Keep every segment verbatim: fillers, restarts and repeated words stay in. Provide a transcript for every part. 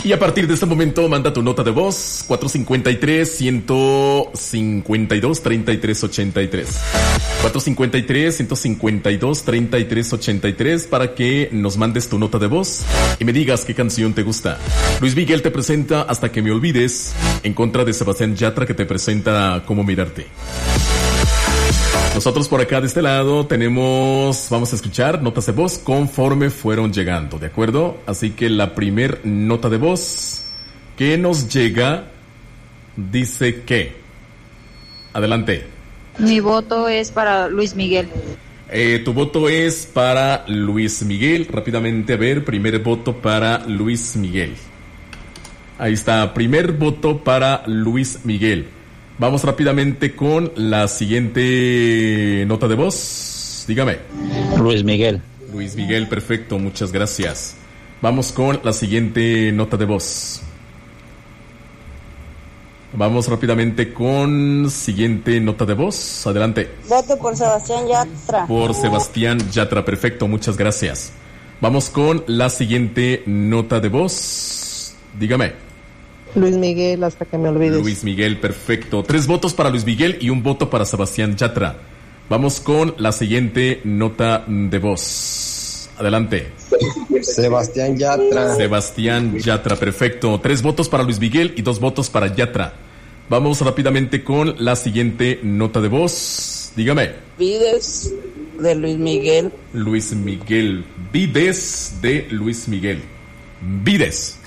Y a partir de este momento manda tu nota de voz cuatro cinco tres, uno cinco dos, tres tres ocho tres cuatro cinco tres, uno cinco dos, tres tres ocho tres para que nos mandes tu nota de voz y me digas qué canción te gusta. Luis Miguel te presenta Hasta que me olvides, en contra de Sebastián Yatra, que te presenta Cómo mirarte. Nosotros por acá de este lado tenemos, vamos a escuchar notas de voz conforme fueron llegando, ¿de acuerdo? Así que la primer nota de voz que nos llega dice que, adelante. Mi voto es para Luis Miguel. Eh, tu voto es para Luis Miguel. Rápidamente, a ver, primer voto para Luis Miguel. Ahí está, primer voto para Luis Miguel. Vamos rápidamente con la siguiente nota de voz. Dígame. Luis Miguel. Luis Miguel, perfecto, muchas gracias. Vamos con la siguiente nota de voz. Vamos rápidamente con siguiente nota de voz. Adelante. Voto por Sebastián Yatra. Por Sebastián Yatra, perfecto, muchas gracias. Vamos con la siguiente nota de voz. Dígame. Luis Miguel, Hasta que me olvides. Luis Miguel, perfecto. Tres votos para Luis Miguel y un voto para Sebastián Yatra. Vamos con la siguiente nota de voz. Adelante. Sebastián Yatra. Sebastián Yatra, perfecto. Tres votos para Luis Miguel y dos votos para Yatra. Vamos rápidamente con la siguiente nota de voz. Dígame. Vides de Luis Miguel. Luis Miguel. Vides de Luis Miguel. Vides.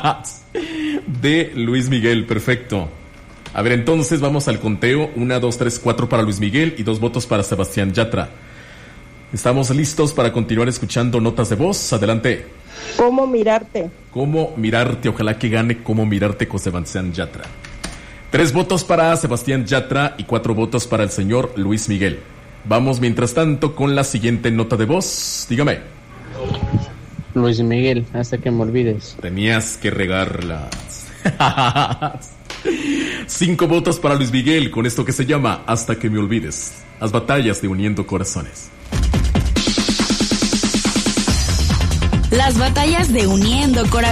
de Luis Miguel, perfecto. A ver, entonces vamos al conteo. Una, dos, tres, cuatro para Luis Miguel y dos votos para Sebastián Yatra. Estamos listos para continuar escuchando notas de voz. Adelante. ¿Cómo mirarte? Cómo mirarte, ojalá que gane Cómo mirarte con Sebastián Yatra. Tres votos para Sebastián Yatra y cuatro votos para el señor Luis Miguel. Vamos mientras tanto con la siguiente nota de voz. Dígame. Luis Miguel, Hasta que me olvides. Tenías que regarlas. Cinco votos para Luis Miguel con esto que se llama Hasta que me olvides. Las batallas de Uniendo Corazones. Las batallas de Uniendo Corazones.